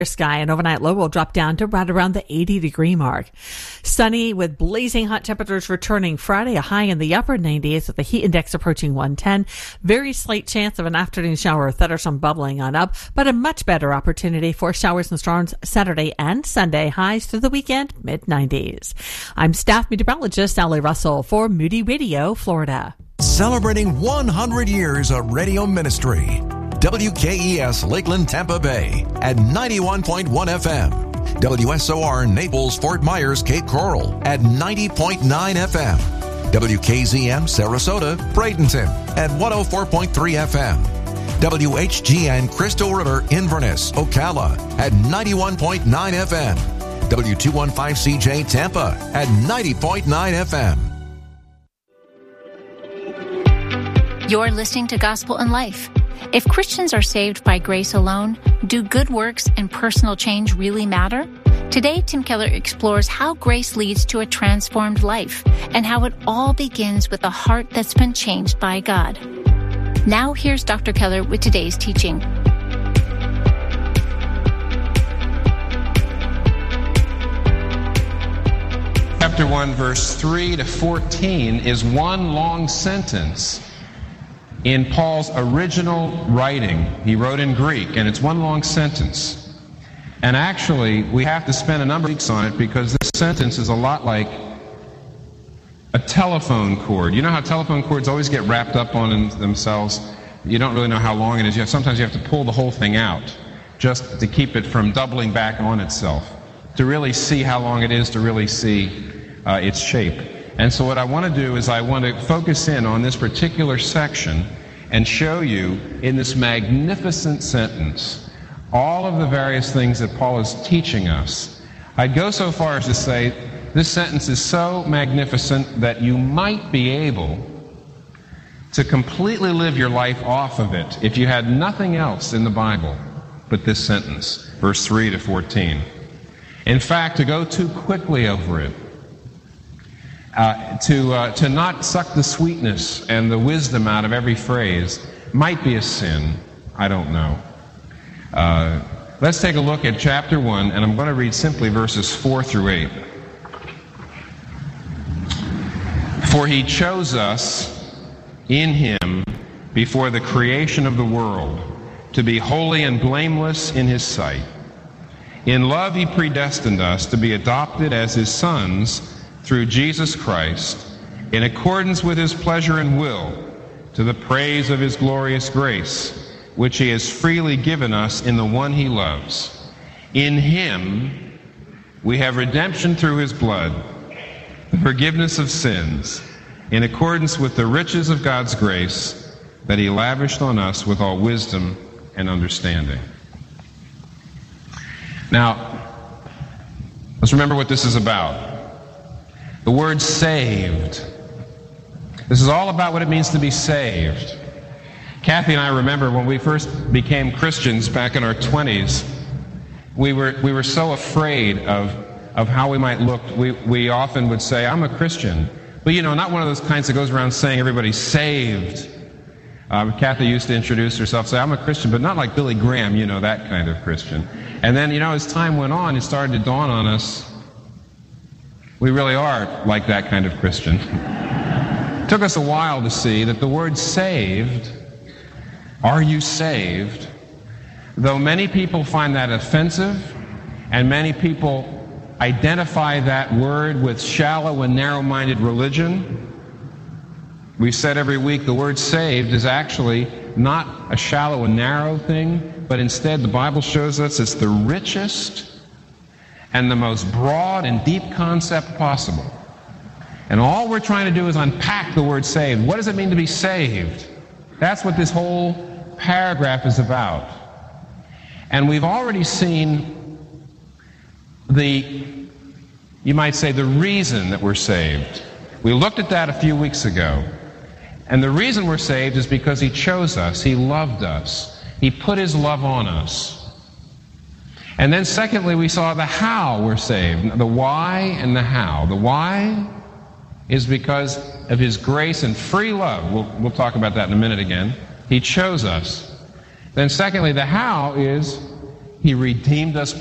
Sky, and overnight low will drop down to right around the 80-degree mark. Sunny with blazing hot temperatures returning Friday, a high in the upper 90s with the heat index approaching 110. Very slight chance of an afternoon shower or thunderstorm bubbling on up, but a much better opportunity for showers and storms Saturday and Sunday. Highs through the weekend, mid-90s. I'm staff meteorologist Sally Russell for Moody Radio, Florida. Celebrating 100 years of radio ministry. WKES Lakeland, Tampa Bay at 91.1 FM. WSOR Naples, Fort Myers, Cape Coral at 90.9 FM. WKZM Sarasota, Bradenton at 104.3 FM. WHGN Crystal River, Inverness, Ocala at 91.9 FM. W215CJ Tampa at 90.9 FM. You're listening to Gospel in Life. If Christians are saved by grace alone, do good works and personal change really matter? Today, Tim Keller explores how grace leads to a transformed life and how it all begins with a heart that's been changed by God. Now, here's Dr. Keller with today's teaching. Chapter 1, verse 3 to 14 is one long sentence in Paul's original writing. He wrote in Greek, and it's one long sentence. And actually, we have to spend a number of weeks on it because this sentence is a lot like a telephone cord. You know how telephone cords always get wrapped up on themselves? You don't really know how long it is. Sometimes you have to pull the whole thing out just to keep it from doubling back on itself, to really see how long it is, to really see its shape. And so what I want to do is I want to focus in on this particular section and show you in this magnificent sentence all of the various things that Paul is teaching us. I'd go so far as to say this sentence is so magnificent that you might be able to completely live your life off of it if you had nothing else in the Bible but this sentence, verse 3 to 14. In fact, to go too quickly over it, to not suck the sweetness and the wisdom out of every phrase might be a sin. I don't know. Let's take a look at chapter 1, and I'm going to read simply verses 4 through 8. For he chose us in him before the creation of the world to be holy and blameless in his sight. In love he predestined us to be adopted as his sons through Jesus Christ, in accordance with his pleasure and will, to the praise of his glorious grace, which he has freely given us in the one he loves. In him we have redemption through his blood, the forgiveness of sins, in accordance with the riches of God's grace that he lavished on us with all wisdom and understanding. Now, let's remember what this is about. The word saved. This is all about what it means to be saved. Kathy and I remember when we first became Christians back in our 20s, we were so afraid of how we might look. We often would say, I'm a Christian. But not one of those kinds that goes around saying everybody's saved. Kathy used to introduce herself, say, I'm a Christian, but not like Billy Graham, that kind of Christian. And then, as time went on, it started to dawn on us, we really are like that kind of Christian. It took us a while to see that the word saved, are you saved, though many people find that offensive, and many people identify that word with shallow and narrow-minded religion, we've said every week the word saved is actually not a shallow and narrow thing, but instead the Bible shows us it's the richest and the most broad and deep concept possible. And all we're trying to do is unpack the word saved. What does it mean to be saved? That's what this whole paragraph is about. And we've already seen you might say, the reason that we're saved. We looked at that a few weeks ago. And the reason we're saved is because he chose us. He loved us. He put his love on us. And then secondly, we saw the how we're saved, the why and the how. The why is because of his grace and free love. We'll talk about that in a minute again. He chose us. Then secondly, the how is He redeemed us